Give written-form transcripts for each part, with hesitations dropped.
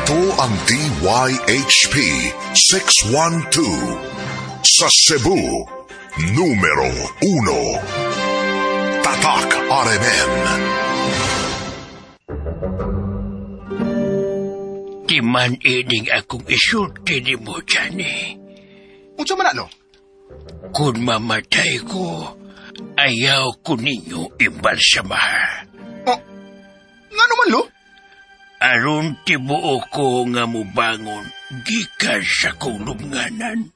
Ito ang DYHP 612 sa Cebu, numero 1. Tatak RMN. Timan ining akong isulti ni mo dyan eh. Unsa man ano? Kung mamatay ko, ayaw ko ninyo imbalsamar. Oh, nga naman lo? Aron tibuo ko nga mubangon, gikan sa kong lubnganan.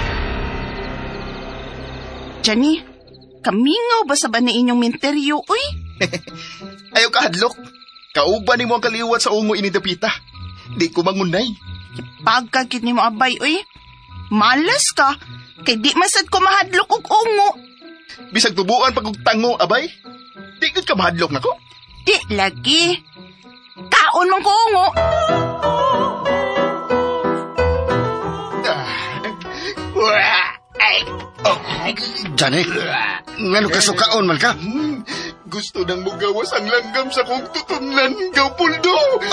Johnny, kamingaw ba sa ba na inyong menteryo, uy? Ayaw ka hadlok. Kauban ni mo ang kaliwat sa ungo inidapita. Di ko mangunay. Pagkakit ni mo abay, uy. Malas ka, kay di masad ko mahadlok og ungo. Bisag tubuan pag tango, abay. Di ka mahadlok na ko? Di lagi. Kaon mong ko ungo. Johnny, ngano ka sukaon man ka? Gusto nang mugawas ang langgam sa kong tutunlan, Gapuldo.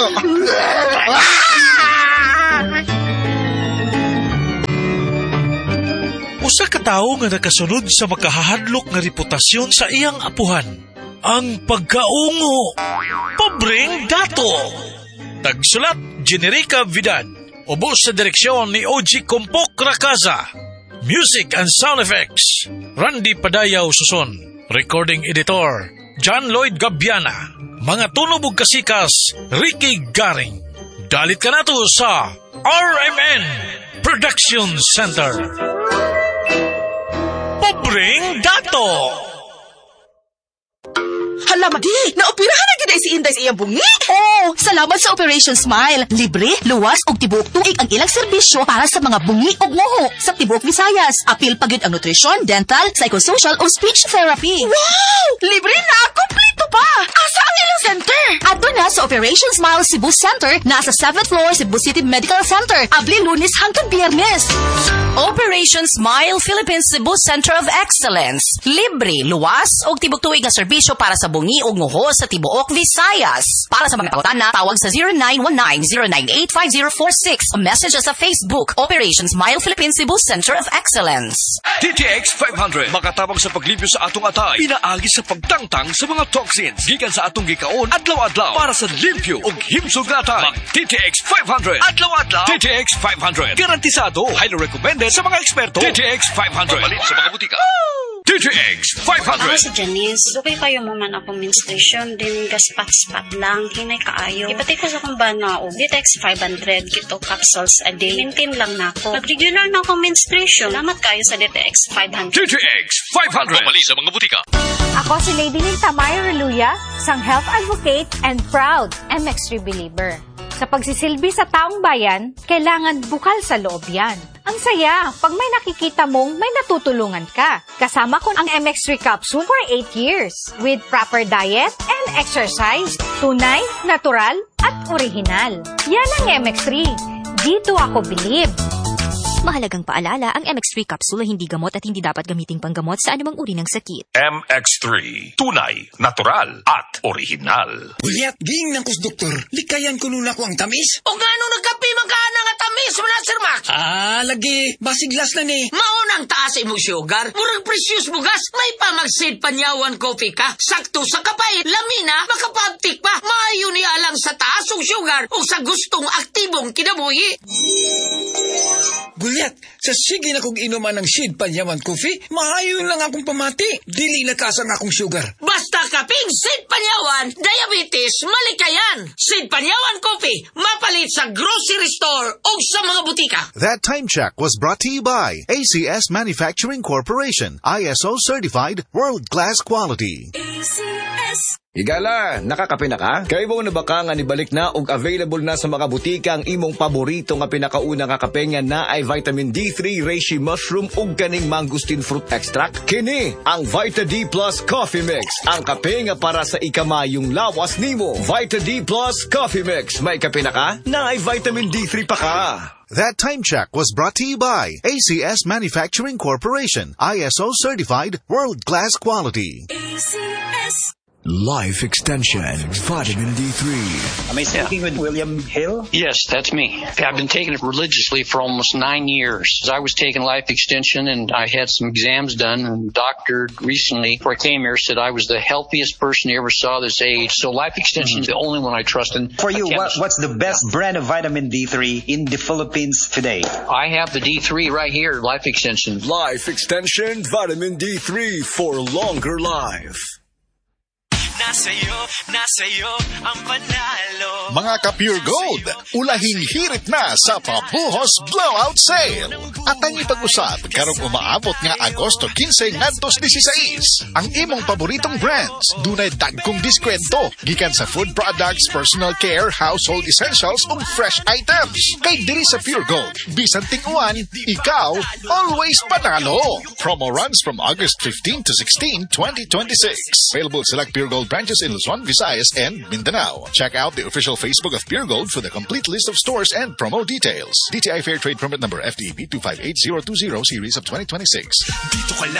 Usa ka tawo nga nakasunod sa makahahadlok nga reputasyon sa iyang apuhan. Ang pagkaungo. Pobreng dato. Tagsulat, Generica Vidal. Ubos sa direksyon ni OG Compok Rakaza. Music and sound effects, Randy Padayaw Suson. Recording editor, John Lloyd Gabiana. Mga tunog ug kasikas, Ricky Garing. Dalit ka nato sa RMN Production Center. Pobreng dato. Hala, Madi! Naoperahan na gina si Inday sa iyang bungi? Oo, salamat sa Operation Smile. Libre, luwas ug tibuok tuig ang ilang serbisyo para sa mga bungi ug nguho sa tibuok Visayas. Apil pagid ang nutrisyon, dental, psychosocial ug speech therapy. Wow! Libre na! Kompleto pa! Asa ang ilang center? Adto na sa Operation Smile Cebu Center, nasa 7th floor Cebu City Medical Center. Abli Lunes hangtod Biyernes. Operation Smile Philippines Cebu Center of Excellence. Libre, luwas ug tibuok tuig nga serbisyo para sa bungi ug nguho sa tibuok Visayas. Para sa mga pangutana, tawag sa 0919-098-5046. Message sa Facebook, Operation Smile Philippines Cebu Center of Excellence. DTX 500 makatabang sa paglibyo sa atong atay. Pinaagi sa pagtangtang sa mga toxins gikan sa atong gikaon adlaw-adlaw para sa limpyo ug himsog nga atay. DTX 500 adlaw-adlaw. DTX 500 garantisado, highly recommended sa mga eksperto. DTX 500 mabalin sa mga butika. DTX 500. Ako si Janice. Okay kayo mo man ako menstruation, din gaspat-spat lang, hinay kaayo. Ipatay ko sa kong banao. DTX 500, kito capsules a day. Maintain lang na ako. Nag-regular na ako menstruation. Salamat kayo sa DTX 500. DTX 500. Mabali sa mga butika. Ako si Lady Linta Mayo Reluya, isang health advocate and proud MX3 believer. Sa pagsisilbi sa taong bayan, kailangan bukal sa loob yan. Ang saya, pag may nakikita mong may natutulungan ka. Kasama ko ang MX3 capsule for 8 years with proper diet and exercise. Tunay, natural, at original. Yan ang MX3. Dito ako believe. Mahalagang paalala, ang MX3 capsule ay hindi gamot at hindi dapat gamiting panggamot sa anumang uri ng sakit. MX3. Tunay, natural, at original. Uliat, ging ng kus doktor. Likayan ko nun ako ang tamis. O nga nung nagkapi magkana nga tamis mo na, Sir Max? Lagi. Basiglas na ni. Maunang taas mo sugar. Murag precious mo gas. May pamagsid panyawan coffee ka. Sakto sa kapay. Lamina, makapabtik pa. Maayo ni alang sa taas ng sugar o sa gustong aktibong kinabuhi. Gulyat, sa sige na kong inuman ng Sid Panyaman Coffee, maayon lang akong pamati. Dili nakasang akong sugar. Basta kaping Sid Panyawan, diabetes, malikayan. Sid Panyawan Coffee, mapalit sa grocery store o sa mga butika. That time check was brought to you by ACS Manufacturing Corporation, ISO certified, world-class quality. ACS. Higala, nakakape na ka? Kaya mo na ba ka nga nibalik na ug available na sa mga butika ang imong paborito nga pinakauna nga kape nga na ay vitamin D3, reishi mushroom ug kaning mangosteen fruit extract? Kini ang Vita D Plus Coffee Mix, ang kape nga para sa ikamayong lawas nimo. Vita D Plus Coffee Mix, may kape na ka? Na ay vitamin D3 pa ka. That time check was brought to you by ACS Manufacturing Corporation, ISO certified, world-class quality. ACS. Life Extension Vitamin D3. Am I speaking with William Hill? Yes, that's me. I've been taking it religiously for almost 9 years. I was taking Life Extension and I had some exams done, and the doctor recently, before I came here, said I was the healthiest person he ever saw this age. So Life Extension is the only one I trust in. For you, what's the best brand of vitamin D3 in the Philippines today? I have the D3 right here, Life Extension. Life Extension Vitamin D3 for longer life. Nasa'yo ang panalo. Mga ka-Pure Gold, ulahing hirit na sa Pabuhos Blowout Sale. At ang ipag-usab, karong umaabot nga Agosto 15 ngadtos 16. Ang imong paboritong brands, dunay dagkong diskwento, gikan sa food products, personal care, household essentials, ug fresh items. Kay diri sa Pure Gold, bisan ting-uwan, ikaw, always panalo. Promo runs from August 15 to 16, 2026. Available select Pure Gold branches in Luzon, Visayas, and Mindanao. Check out the official Facebook of Pure Gold for the complete list of stores and promo details. DTI Fair Trade Permit Number FDB 258020 Series of 2026.